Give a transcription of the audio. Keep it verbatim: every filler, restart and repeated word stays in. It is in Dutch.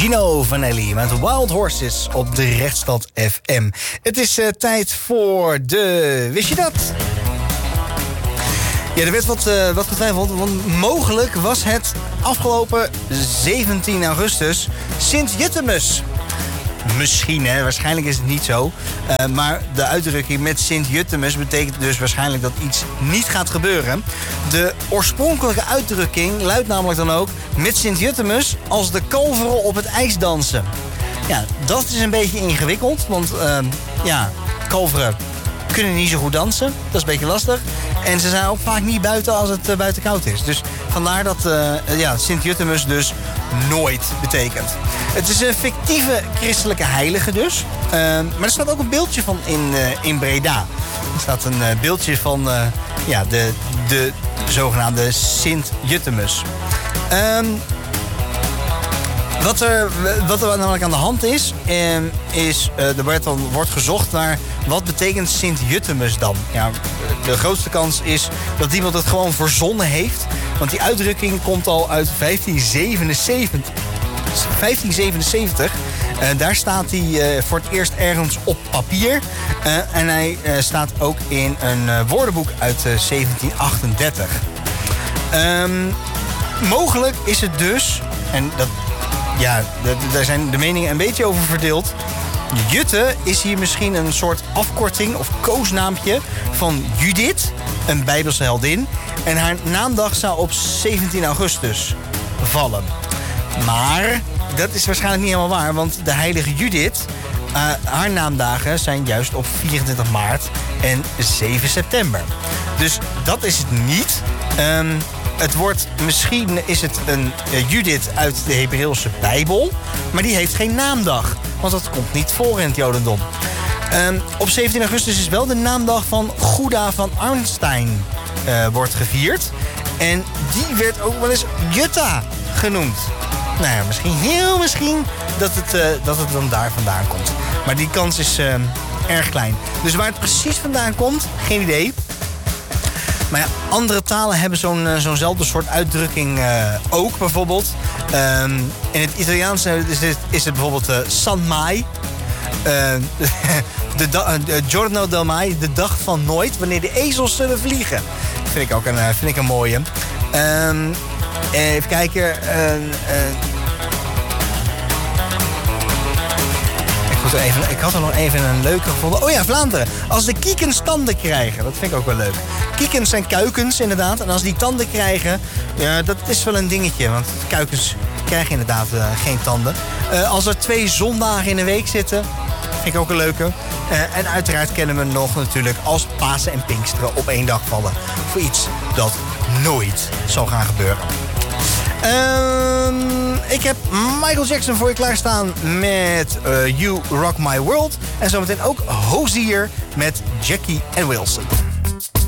Gino Vanelli met Wild Horses op de Rechtstad F M. Het is uh, tijd voor de... Wist je dat? Ja, er werd wat, uh, wat getwijfeld, want mogelijk was het afgelopen zeventien augustus Sint-Juttemus. Misschien, hè? Waarschijnlijk is het niet zo. Uh, maar de uitdrukking met Sint-Juttemus betekent dus waarschijnlijk dat iets niet gaat gebeuren. De oorspronkelijke uitdrukking luidt namelijk dan ook met Sint-Juttemus als de kalveren op het ijs dansen. Ja, dat is een beetje ingewikkeld, want uh, ja, kalveren kunnen niet zo goed dansen. Dat is een beetje lastig. En ze zijn ook vaak niet buiten als het uh, buiten koud is. Dus vandaar dat uh, ja, Sint-Juttemus dus nooit betekent. Het is een fictieve christelijke heilige dus. Uh, maar er staat ook een beeldje van in, uh, in Breda. Er staat een uh, beeldje van uh, ja, de, de zogenaamde Sint-Juttemus. Um, Wat er, wat er namelijk aan de hand is, is uh, er wordt, dan, wordt gezocht naar wat betekent Sint-Juttemus dan. Ja, de grootste kans is dat iemand het gewoon verzonnen heeft. Want die uitdrukking komt al uit vijftien zevenenzeventig. vijftien zevenenzeventig. Uh, daar staat hij uh, voor het eerst ergens op papier. Uh, en hij uh, staat ook in een uh, woordenboek uit uh, zeventien achtendertig. Um, mogelijk is het dus, en dat... Ja, daar zijn de meningen een beetje over verdeeld. Jutte is hier misschien een soort afkorting of koosnaampje van Judith, een Bijbelse heldin. En haar naamdag zou op zeventien augustus vallen. Maar dat is waarschijnlijk niet helemaal waar, want de heilige Judith, uh, haar naamdagen zijn juist op vierentwintig maart en zeven september. Dus dat is het niet. Um, Het wordt, misschien is het een uh, Judith uit de Hebreeuwse Bijbel, maar die heeft geen naamdag, want dat komt niet voor in het Jodendom. Um, op zeventien augustus is wel de naamdag van Gouda van Arnstein uh, wordt gevierd. En die werd ook wel eens Jutta genoemd. Nou ja, misschien, heel misschien dat het, uh, dat het dan daar vandaan komt. Maar die kans is uh, erg klein. Dus waar het precies vandaan komt, geen idee. Maar ja, andere talen hebben zo'n, uh, zo'nzelfde soort uitdrukking uh, ook bijvoorbeeld. Um, in het Italiaans is het, is het bijvoorbeeld uh, San Mai. Uh, de da- uh, Giorno del Mai, de dag van nooit, wanneer de ezels zullen vliegen. Dat vind ik ook een, uh, vind ik een mooie. Um, even kijken. Uh, uh, Even, ik had er nog even een leuke gevonden. Oh ja, Vlaanderen. Als de kiekens tanden krijgen. Dat vind ik ook wel leuk. Kiekens zijn kuikens, inderdaad. En als die tanden krijgen, ja, dat is wel een dingetje. Want kuikens krijgen inderdaad uh, geen tanden. Uh, als er twee zondagen in een week zitten, vind ik ook een leuke. Uh, en uiteraard kennen we nog natuurlijk als Pasen en Pinksteren op één dag vallen. Voor iets dat nooit zal gaan gebeuren. Um, ik heb Michael Jackson voor je klaarstaan met uh, You Rock My World. En zometeen ook Hozier met Jackie en Wilson.